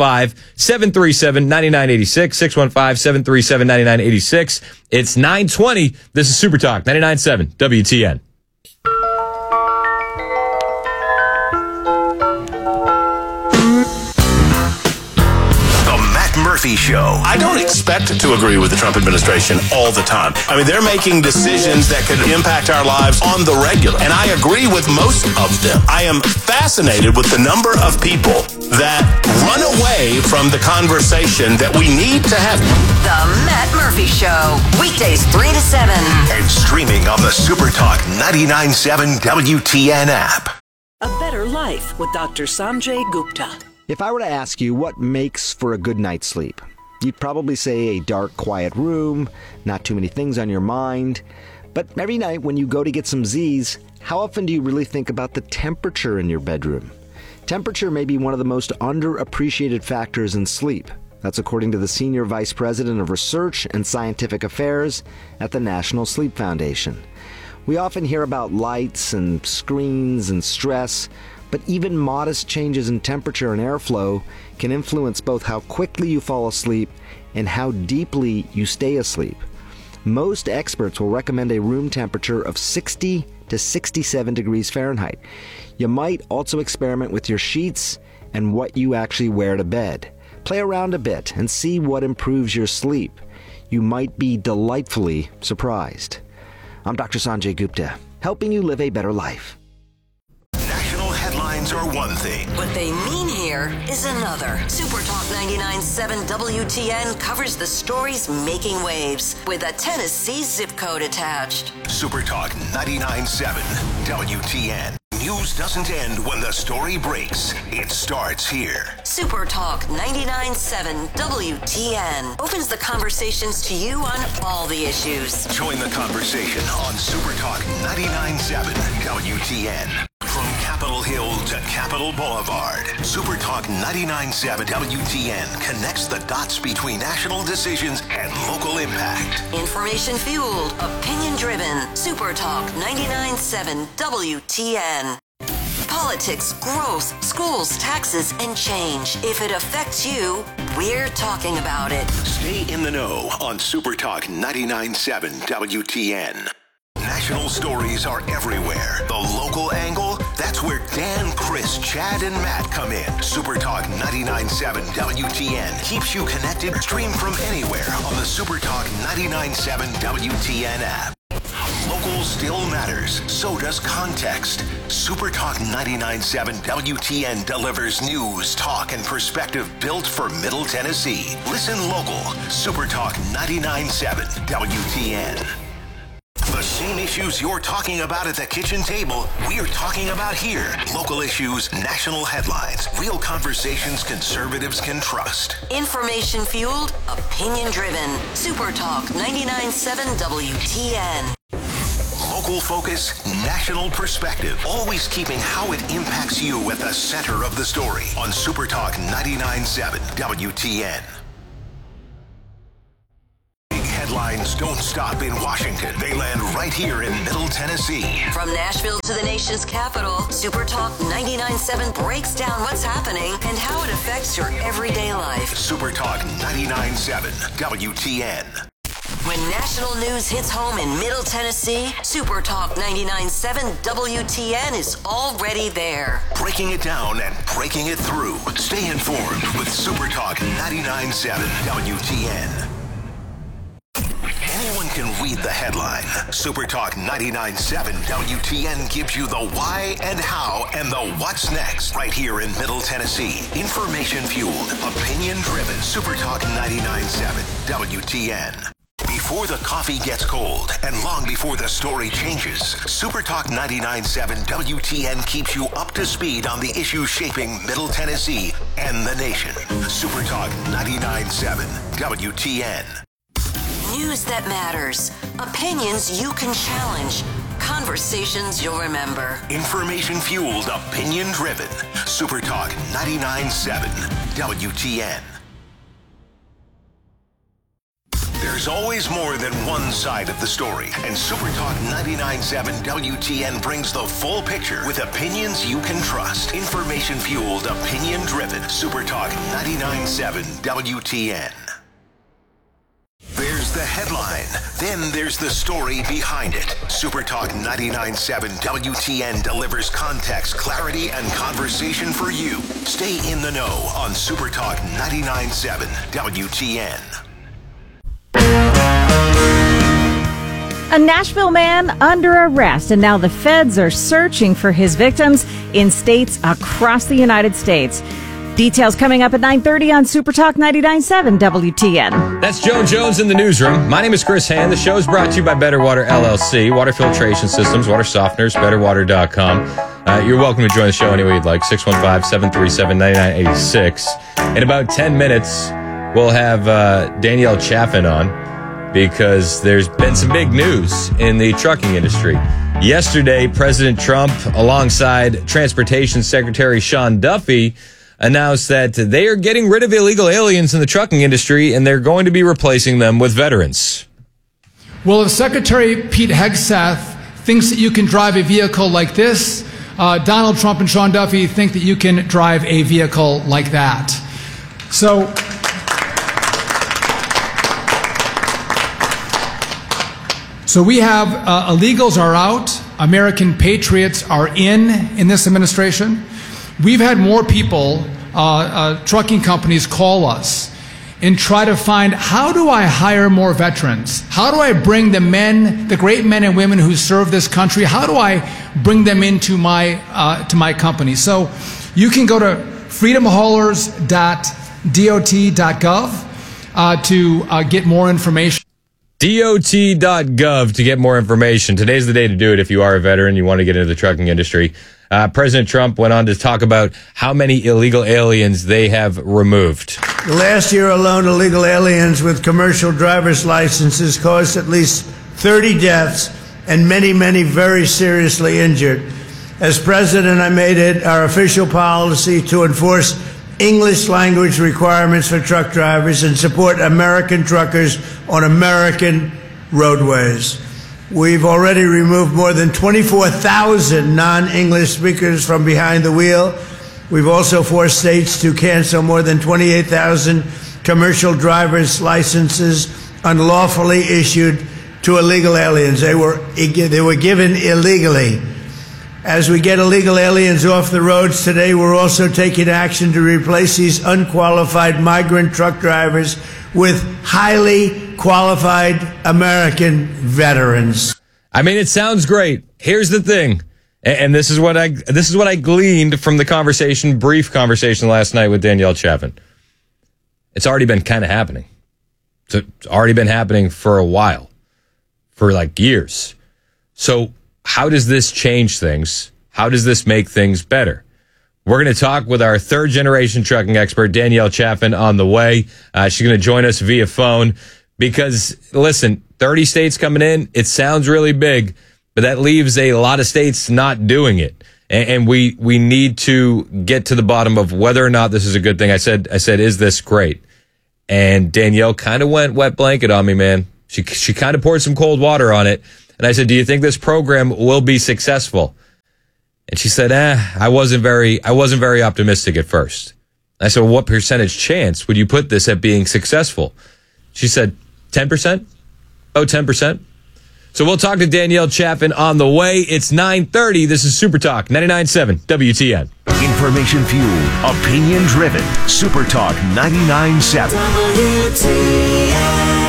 615-737-9986. 615-737-9986. It's 9:20. This is Super Talk 99.7 WTN. Murphy Show. I don't expect to agree with the Trump administration all the time. I mean, they're making decisions that could impact our lives on the regular, and I agree with most of them. I am fascinated with the number of people that run away from the conversation that we need to have. The Matt Murphy Show, weekdays 3 to 7. And streaming on the Super Talk 99.7 WTN app. A Better Life with Dr. Sanjay Gupta. If I were to ask you what makes for a good night's sleep, you'd probably say a dark, quiet room, not too many things on your mind. But every night when you go to get some Z's, how often do you really think about the temperature in your bedroom? Temperature may be one of the most underappreciated factors in sleep. That's according to the Senior Vice President of Research and Scientific Affairs at the National Sleep Foundation. We often hear about lights and screens and stress, but even modest changes in temperature and airflow can influence both how quickly you fall asleep and how deeply you stay asleep. Most experts will recommend a room temperature of 60 to 67 degrees Fahrenheit. You might also experiment with your sheets and what you actually wear to bed. Play around a bit and see what improves your sleep. You might be delightfully surprised. I'm Dr. Sanjay Gupta, helping you live a better life. Headlines are one thing. What they mean here is another. Super Talk 99.7 WTN covers the stories making waves with a Tennessee zip code attached. Super Talk 99.7 WTN. News doesn't end when the story breaks. It starts here. Super Talk 99.7 WTN opens the conversations to you on all the issues. Join the conversation on Super Talk 99.7 WTN. From Capitol Hill to Capitol Boulevard, Super Talk 99.7 WTN connects the dots between national decisions and local impact. Information fueled, opinion driven. Super Talk 99.7 WTN. Politics, growth, schools, taxes, and change. If it affects you, we're talking about it. Stay in the know on Super Talk 99.7 WTN. National stories are everywhere. The local angle, that's where Dan, Chris, Chad, and Matt come in. Super Talk 99.7 WTN keeps you connected. Stream from anywhere on the Super Talk 99.7 WTN app. Local still matters. So does context. Super Talk 99.7 WTN delivers news, talk, and perspective built for Middle Tennessee. Listen local. Super Talk 99.7 WTN. The same issues you're talking about at the kitchen table, we're talking about here. Local issues, national headlines, real conversations conservatives can trust. Information fueled, opinion driven. Super Talk 99.7 WTN. Local focus, national perspective. Always keeping how it impacts you at the center of the story on Super Talk 99.7 WTN. Headlines don't stop in Washington. They land right here in Middle Tennessee. From Nashville to the nation's capital, Super Talk 99.7 breaks down what's happening and how it affects your everyday life. Super Talk 99.7 WTN. When national news hits home in Middle Tennessee, Super Talk 99.7 WTN is already there. Breaking it down and breaking it through. Stay informed with Super Talk 99.7 WTN. Anyone can read the headline. Super Talk 99.7 WTN gives you the why and how and the what's next right here in Middle Tennessee. Information fueled, opinion driven. Super Talk 99.7 WTN. Before the coffee gets cold and long before the story changes, Super Talk 99.7 WTN keeps you up to speed on the issues shaping Middle Tennessee and the nation. Super Talk 99.7 WTN. News that matters. Opinions you can challenge. Conversations you'll remember. Information fueled, opinion driven. Super Talk 99.7 WTN. There's always more than one side of the story, and Super Talk 99.7 WTN brings the full picture with opinions you can trust. Information fueled, opinion driven. Super Talk 99.7 WTN. There's the headline, then there's the story behind it. Super Talk 99.7 WTN delivers context, clarity, and conversation for you. Stay in the know on Super Talk 99.7 WTN. A Nashville man under arrest, and now the feds are searching for his victims in states across the United States. Details coming up at 9:30 on Super Talk 99.7 WTN. That's Joan Jones in the newsroom. My name is Chris Hand. The show is brought to you by Better Water LLC, water filtration systems, water softeners, betterwater.com. You're welcome to join the show any way you'd like, 615-737-9986. In about 10 minutes, we'll have Danielle Chaffin on, because there's been some big news in the trucking industry. Yesterday, President Trump, alongside Transportation Secretary Sean Duffy, announced that they are getting rid of illegal aliens in the trucking industry, and they're going to be replacing them with veterans. Well, if Secretary Pete Hegseth thinks that you can drive a vehicle like this, Donald Trump and Sean Duffy think that you can drive a vehicle like that. So we have illegals are out, American patriots are in this administration. We've had more people, trucking companies call us and try to find, how do I hire more veterans? How do I bring the men, the great men and women who serve this country, how do I bring them into my company? So you can go to freedomhaulers.dot.gov to get more information. DOT.gov to get more information. Today's the day to do it if you are a veteran, you want to get into the trucking industry. President Trump went on to talk about how many illegal aliens they have removed. Last year alone, illegal aliens with commercial driver's licenses caused at least 30 deaths and many, many very seriously injured. As president, I made it our official policy to enforce English language requirements for truck drivers and support American truckers on American roadways. We've already removed more than 24,000 non-English speakers from behind the wheel. We've also forced states to cancel more than 28,000 commercial driver's licenses unlawfully issued to illegal aliens. They were given illegally. As we get illegal aliens off the roads today, we're also taking action to replace these unqualified migrant truck drivers with highly qualified American veterans. I mean, it sounds great. Here's the thing, and this is what I gleaned from the brief conversation last night with Danielle Chaffin. It's already been kind of happening. It's already been happening for a while, for like years. So how does this change things? How does this make things better? We're going to talk with our third-generation trucking expert, Danielle Chaffin, on the way. She's going to join us via phone because, listen, 30 states coming in, it sounds really big, But that leaves a lot of states not doing it. And we need to get to the bottom of whether or not this is a good thing. I said, is this great? And Danielle kind of went wet blanket on me, man. She kind of poured some cold water on it. And I said, do you think this program will be successful? And she said, I wasn't very optimistic at first. I said, well, what percentage chance would you put this at being successful? She said, 10%? Oh, 10%. So we'll talk to Danielle Chaffin on the way. It's 9:30. This is Super Talk 99.7 WTN. Information fueled, opinion driven. Super Talk 99.7 WTN.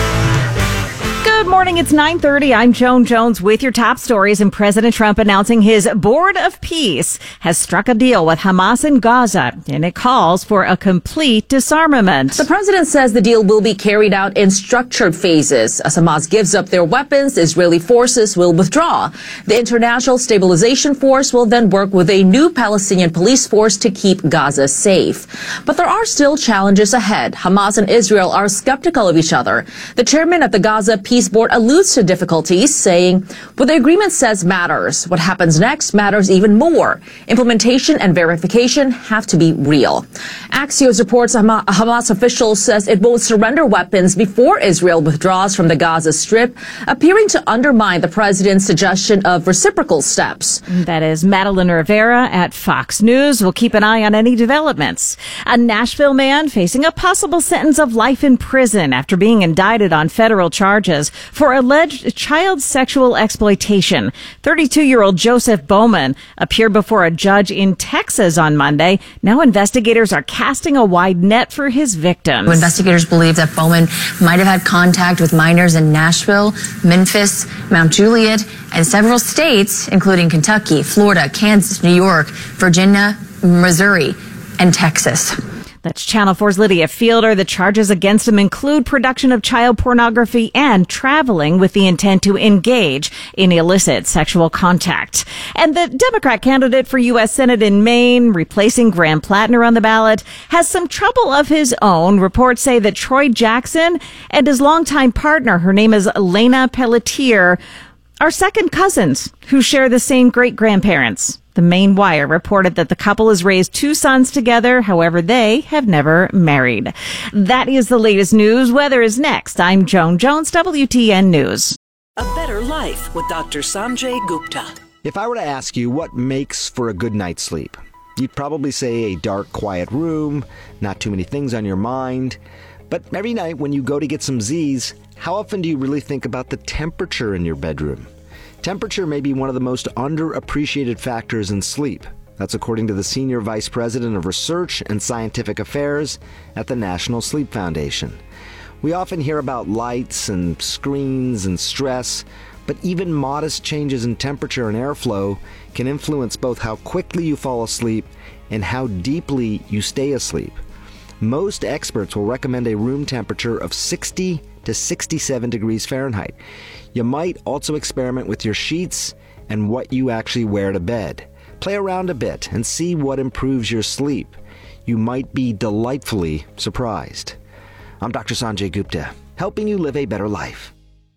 Good morning. It's 9:30. I'm Joan Jones with your top stories. And President Trump announcing his Board of Peace has struck a deal with Hamas in Gaza, and it calls for a complete disarmament. The president says the deal will be carried out in structured phases. As Hamas gives up their weapons, Israeli forces will withdraw. The International Stabilization Force will then work with a new Palestinian police force to keep Gaza safe. But there are still challenges ahead. Hamas and Israel are skeptical of each other. The chairman of the Gaza Peace Board alludes to difficulties, saying, what the agreement says matters. What happens next matters even more. Implementation and verification have to be real. Axios reports a Hamas official says it won't surrender weapons before Israel withdraws from the Gaza Strip, appearing to undermine the president's suggestion of reciprocal steps. That is Madeline Rivera at Fox News. We'll keep an eye on any developments. A Nashville man facing a possible sentence of life in prison after being indicted on federal charges for alleged child sexual exploitation. 32-year-old Joseph Bowman appeared before a judge in Texas on Monday. Now investigators are casting a wide net for his victims. Investigators believe that Bowman might have had contact with minors in Nashville, Memphis, Mount Juliet, and several states, including Kentucky, Florida, Kansas, New York, Virginia, Missouri, and Texas. That's Channel 4's Lydia Fielder. The charges against him include production of child pornography and traveling with the intent to engage in illicit sexual contact. And the Democrat candidate for U.S. Senate in Maine, replacing Graham Plattner on the ballot, has some trouble of his own. Reports say that Troy Jackson and his longtime partner, her name is Elena Pelletier, are second cousins who share the same great-grandparents. The Maine Wire reported that the couple has raised 2 sons together. However, they have never married. That is the latest news. Weather is next. I'm Joan Jones, WTN News. A Better Life with Dr. Sanjay Gupta. If I were to ask you what makes for a good night's sleep, you'd probably say a dark, quiet room, not too many things on your mind. But every night when you go to get some Z's, how often do you really think about the temperature in your bedroom? Temperature may be one of the most underappreciated factors in sleep. That's according to the Senior Vice President of Research and Scientific Affairs at the National Sleep Foundation. We often hear about lights and screens and stress, but even modest changes in temperature and airflow can influence both how quickly you fall asleep and how deeply you stay asleep. Most experts will recommend a room temperature of 60 to 67 degrees Fahrenheit. You might also experiment with your sheets and what you actually wear to bed. Play around a bit and see what improves your sleep. You might be delightfully surprised. I'm Dr. Sanjay Gupta, helping you live a better life.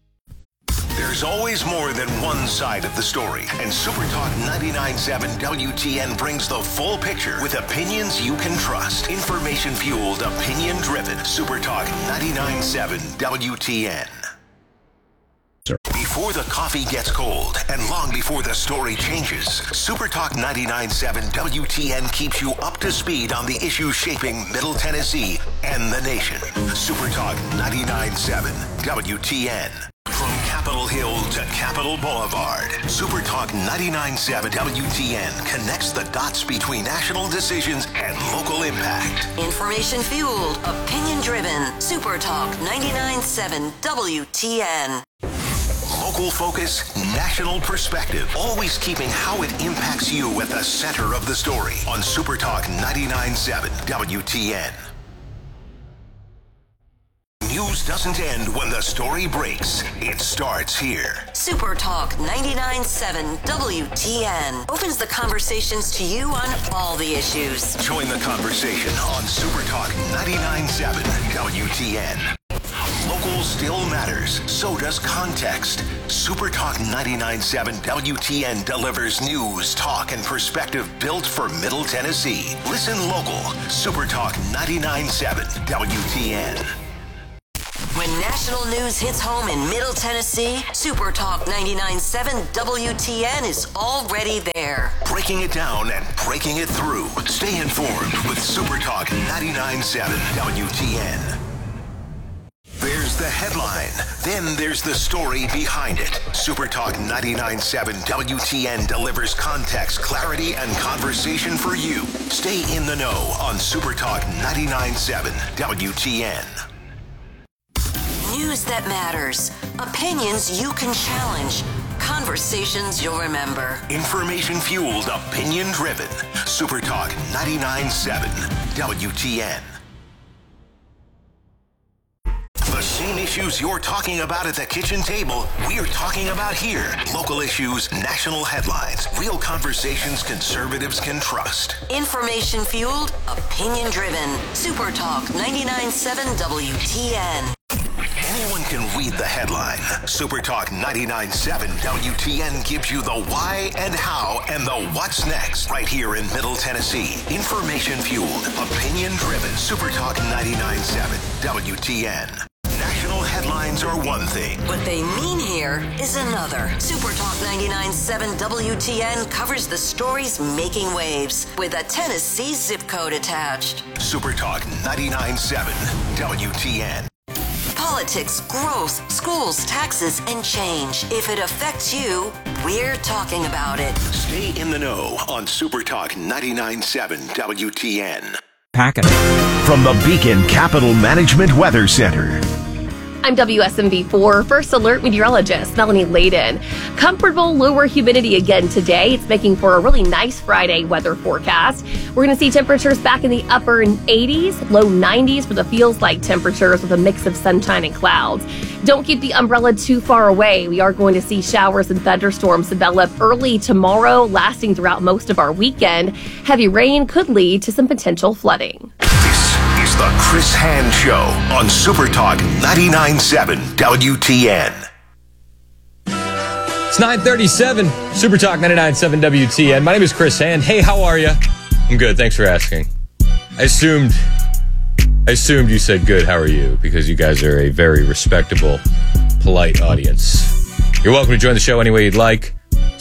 There's always more than one side of the story, and Super Talk 99.7 WTN brings the full picture with opinions you can trust. Information-fueled, opinion-driven. Super Talk 99.7 WTN. Before the coffee gets cold and long before the story changes, Super Talk 99.7 WTN keeps you up to speed on the issues shaping Middle Tennessee and the nation. Super Talk 99.7 WTN. From Capitol Hill to Capitol Boulevard, Super Talk 99.7 WTN connects the dots between national decisions and local impact. Information fueled, opinion driven. Super Talk 99.7 WTN. Local focus, national perspective, always keeping how it impacts you at the center of the story on Super Talk 99.7 WTN. News doesn't end when the story breaks. It starts here. Super Talk 99.7 WTN opens the conversations to you on all the issues. Join the conversation on Super Talk 99.7 WTN. Local still matters. So does context. Super Talk 99.7 WTN delivers news, talk, and perspective built for Middle Tennessee. Listen local. Super Talk 99.7 WTN. When national news hits home in Middle Tennessee, Super Talk 99.7 WTN is already there. Breaking it down and breaking it through. Stay informed with Super Talk 99.7 WTN. There's the headline. Then there's the story behind it. Super Talk 99.7 WTN delivers context, clarity, and conversation for you. Stay in the know on Super Talk 99.7 WTN. News that matters. Opinions you can challenge. Conversations you'll remember. Information fueled, opinion driven. Super Talk 99.7 WTN. The same issues you're talking about at the kitchen table, we're talking about here. Local issues, national headlines, real conversations conservatives can trust. Information fueled, opinion driven. Super Talk 99.7 WTN. Anyone can read the headline. Super Talk 99.7 WTN gives you the why and how and the what's next right here in Middle Tennessee. Information fueled, opinion driven. Super Talk 99.7 WTN. National headlines are one thing. What they mean here is another. Super Talk 99.7 WTN covers the stories making waves with a Tennessee zip code attached. Super Talk 99.7 WTN. Politics, growth, schools, taxes, and change. If it affects you, we're talking about it. Stay in the know on Super Talk 99.7 WTN. Packet. From the Beacon Capital Management Weather Center. I'm WSMV4 First Alert meteorologist Melanie Layden. Comfortable lower humidity again today. It's making for a really nice Friday weather forecast. We're going to see temperatures back in the upper 80s, low 90s for the feels like temperatures with a mix of sunshine and clouds. Don't keep the umbrella too far away. We are going to see showers and thunderstorms develop early tomorrow, lasting throughout most of our weekend. Heavy rain could lead to some potential flooding. Is the Chris Hand Show on Super Talk 99.7 WTN. It's 9:37, Super Talk 99.7 WTN. My name is Chris Hand. Hey, how are you? I'm good, thanks for asking. I assumed you said good, how are you? Because you guys are a very respectable, polite audience. You're welcome to join the show any way you'd like.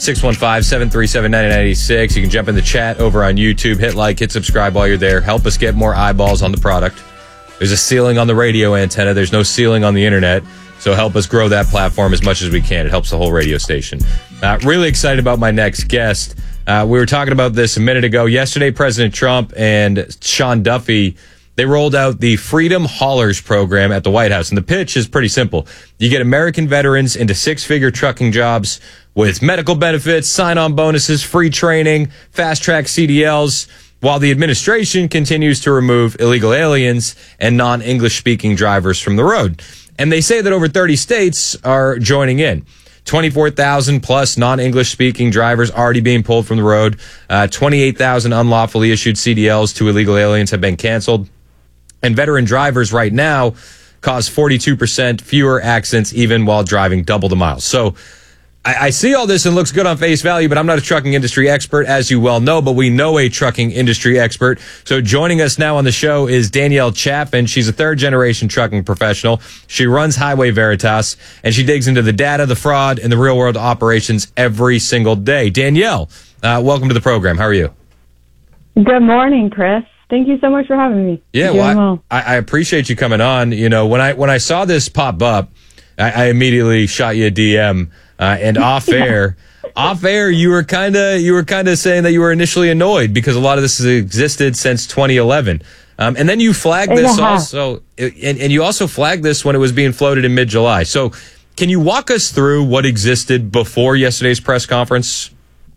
615-737-9986. You can jump in the chat over on YouTube. Hit like, hit subscribe while you're there. Help us get more eyeballs on the product. There's a ceiling on the radio antenna. There's no ceiling on the internet. So help us grow that platform as much as we can. It helps the whole radio station. Really excited about my next guest. We were talking about this a minute ago. Yesterday, President Trump and Sean Duffy, they rolled out the Freedom Haulers program at the White House. And the pitch is pretty simple. You get American veterans into six-figure trucking jobs with medical benefits, sign-on bonuses, free training, fast-track CDLs, while the administration continues to remove illegal aliens and non-English-speaking drivers from the road. And they say that over 30 states are joining in. 24,000 plus non-English speaking drivers already being pulled from the road. 28,000 unlawfully issued CDLs to illegal aliens have been canceled. And veteran drivers right now cause 42% fewer accidents even while driving double the miles. So I see all this and looks good on face value, but I'm not a trucking industry expert, as you well know, but we know a trucking industry expert. So joining us now on the show is Danielle Chapman. She's a third-generation trucking professional. She runs Highway Veritas, and she digs into the data, the fraud, and the real-world operations every single day. Danielle, welcome to the program. How are you? Good morning, Chris. Thank you so much for having me. Yeah, well, I appreciate you coming on. You know, when I saw this pop up, I immediately shot you a DM. And off air, you were kind of saying that you were initially annoyed because a lot of this has existed since 2011. And then you flagged this also, and you also flagged this when it was being floated in mid-July. So can you walk us through what existed before yesterday's press conference?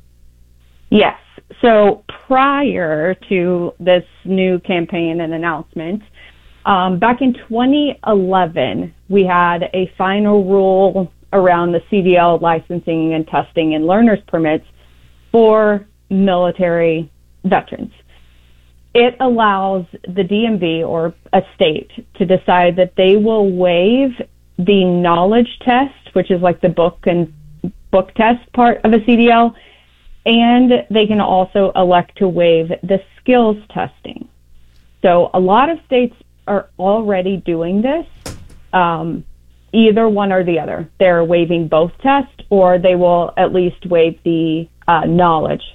Yes. So prior to this new campaign and announcement, back in 2011, we had a final rule around the CDL licensing and testing and learner's permits for military veterans. It allows the DMV or a state to decide that they will waive the knowledge test, which is like the book test part of a CDL, and they can also elect to waive the skills testing. So a lot of states are already doing this, either one or the other. They're waiving both tests, or they will at least waive the knowledge